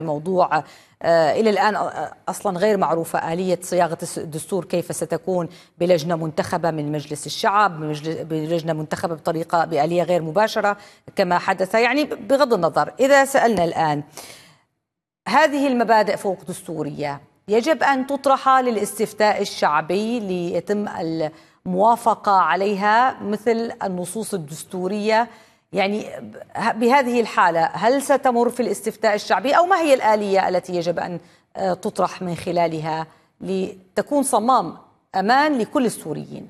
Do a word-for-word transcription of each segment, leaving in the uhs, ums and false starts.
الموضوع آه إلى الآن أصلا غير معروفة آلية صياغة الدستور كيف ستكون، بلجنة منتخبة من مجلس الشعب، بلجنة منتخبة بطريقة بآلية غير مباشرة كما حدث. يعني بغض النظر، إذا سألنا الآن هذه المبادئ فوق دستورية يجب أن تطرح للاستفتاء الشعبي ليتم الموافقة عليها مثل النصوص الدستورية. يعني بهذه الحالة هل ستمر في الاستفتاء الشعبي، أو ما هي الآلية التي يجب أن تطرح من خلالها لتكون صمام أمان لكل السوريين؟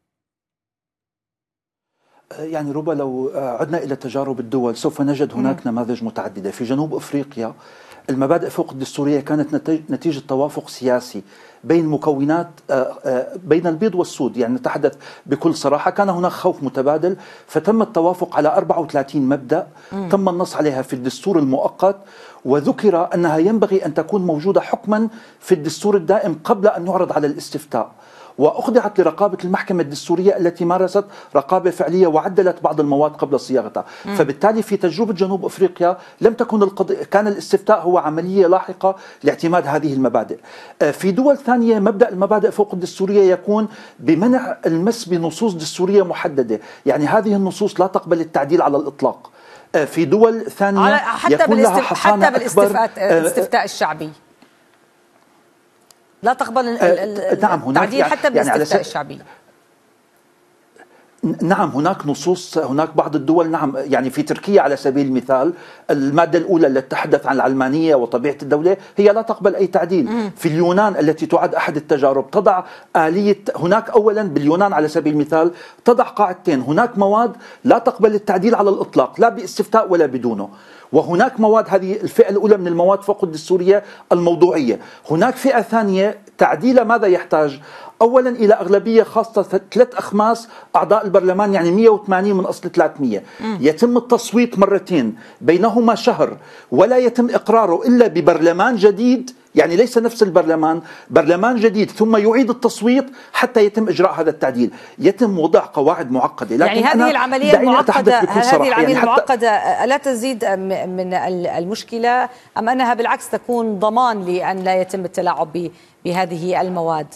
يعني ربما لو عدنا إلى تجارب الدول سوف نجد هناك نماذج متعددة. في جنوب أفريقيا المبادئ فوق الدستورية كانت نتيجة توافق سياسي بين مكونات بين البيض والسود، يعني نتحدث بكل صراحة. كان هناك خوف متبادل، فتم التوافق على أربعة وثلاثين مبدأ م. تم النص عليها في الدستور المؤقت، وذكر أنها ينبغي أن تكون موجودة حكما في الدستور الدائم قبل أن يعرض على الاستفتاء، وأخضعت لرقابة المحكمة الدستورية التي مارست رقابة فعلية وعدلت بعض المواد قبل صياغتها. م. فبالتالي في تجربة جنوب أفريقيا لم تكن القضية، كان الاستفتاء هو عملية لاحقة لاعتماد هذه المبادئ. في دول ثانية مبدأ المبادئ فوق الدستورية يكون بمنع المس بنصوص دستورية محددة، يعني هذه النصوص لا تقبل التعديل على الإطلاق. في دول ثانية حتى يكون لها حصانة حتى بالاستفتاء الشعبي لا تقبل التعديل حتى بالاستفتاء يعني الشعبي. نعم هناك نصوص، هناك بعض الدول نعم، يعني في تركيا على سبيل المثال المادة الأولى التي تتحدث عن العلمانية وطبيعة الدولة هي لا تقبل أي تعديل. مم. في اليونان التي تعد أحد التجارب تضع آلية، هناك أولا باليونان على سبيل المثال تضع قاعدتين، هناك مواد لا تقبل التعديل على الإطلاق لا باستفتاء ولا بدونه، وهناك مواد، هذه الفئة الأولى من المواد فوق الدستورية الموضوعية. هناك فئة ثانية تعديل ماذا يحتاج؟ أولا إلى أغلبية خاصة ثلاث أخماس أعضاء البرلمان، يعني مئة وثمانين من أصل ثلاثمئة. م. يتم التصويت مرتين بينهما شهر، ولا يتم إقراره إلا ببرلمان جديد، يعني ليس نفس البرلمان، برلمان جديد ثم يعيد التصويت حتى يتم إجراء هذا التعديل. يتم وضع قواعد معقدة. لكن يعني هذه العملية المعقدة هذه العملية يعني المعقدة لا تزيد من المشكلة، أم أنها بالعكس تكون ضمان لأن لا يتم التلاعب بهذه المواد؟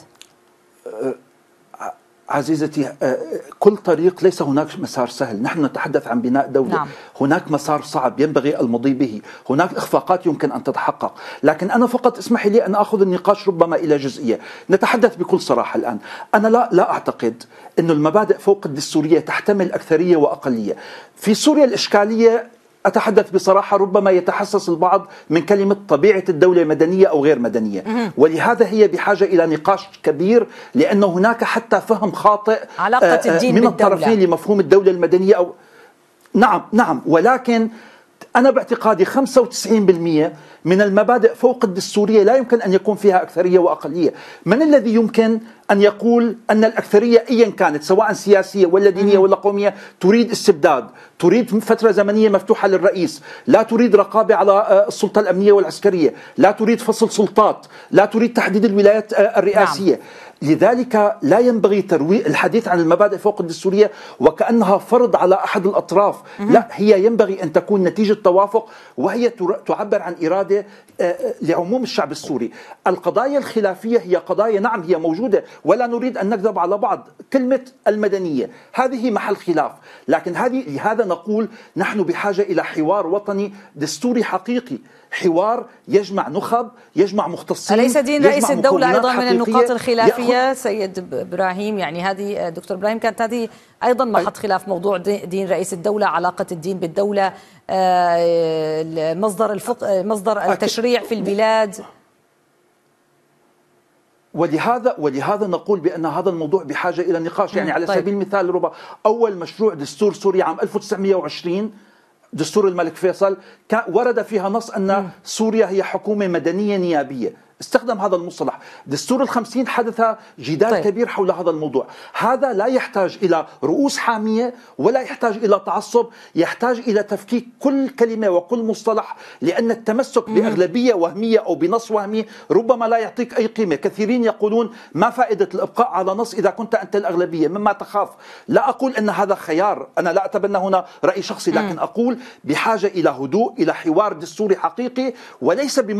عزيزتي، كل طريق ليس هناك مسار سهل، نحن نتحدث عن بناء دولة. نعم. هناك مسار صعب ينبغي المضي به، هناك إخفاقات يمكن أن تتحقق، لكن أنا فقط اسمحي لي أن أخذ النقاش ربما إلى جزئية. نتحدث بكل صراحة الآن، أنا لا, لا أعتقد أن المبادئ فوق الدستورية تحتمل أكثرية وأقلية. في سوريا الإشكالية، أتحدث بصراحة، ربما يتحسس البعض من كلمة طبيعة الدولة مدنية أو غير مدنية، ولهذا هي بحاجة إلى نقاش كبير، لأن هناك حتى فهم خاطئ علاقة الدين من بالدولة. الطرفين لمفهوم الدولة المدنية أو نعم نعم ولكن أنا باعتقادي خمسة وتسعين بالمئة من المبادئ فوق الدستورية لا يمكن أن يكون فيها أكثرية وأقلية. من الذي يمكن أن يقول أن الأكثرية أيا كانت سواء سياسية ولا دينية ولا قومية تريد استبداد، تريد فترة زمنية مفتوحة للرئيس، لا تريد رقابة على السلطة الأمنية والعسكرية، لا تريد فصل سلطات، لا تريد تحديد الولايات الرئاسية؟ نعم. لذلك لا ينبغي ترويج الحديث عن المبادئ فوق الدستورية وكأنها فرض على أحد الأطراف. مم. لا، هي ينبغي أن تكون نتيجة توافق، وهي تعبر عن إرادة لعموم الشعب السوري. القضايا الخلافية هي قضايا نعم هي موجودة، ولا نريد أن نكذب على بعض، كلمة المدنية هذه محل خلاف، لكن هذه لهذا نقول نحن بحاجة إلى حوار وطني دستوري حقيقي، حوار يجمع نخب، يجمع مختصين. أليس دين رئيس الدولة أيضا من النقاط الخلافية سيد إبراهيم؟ يعني هذه دكتور إبراهيم كانت هذه أيضا محط خلاف، موضوع دين رئيس الدولة، علاقة الدين بالدولة، مصدر الفقه، مصدر التشريع في البلاد. ولهذا ولهذا نقول بأن هذا الموضوع بحاجة إلى نقاش. يعني على طيب. سبيل المثال ربما أول مشروع دستور سوريا عام ألف وتسعمئة وعشرين دستور الملك فيصل ورد فيها نص أن سوريا هي حكومة مدنية نيابية. استخدم هذا المصطلح. دستور الخمسين حدث جدال طيب. كبير حول هذا الموضوع. هذا لا يحتاج إلى رؤوس حامية ولا يحتاج إلى تعصب، يحتاج إلى تفكيك كل كلمة وكل مصطلح، لأن التمسك بأغلبية وهمية أو بنص وهمي ربما لا يعطيك أي قيمة. كثيرين يقولون ما فائدة الإبقاء على نص إذا كنت أنت الأغلبية مما تخاف. لا أقول أن هذا خيار، أنا لا أتبنى هنا رأي شخصي، لكن أقول بحاجة إلى هدوء، إلى حوار دستوري حقيقي، وليس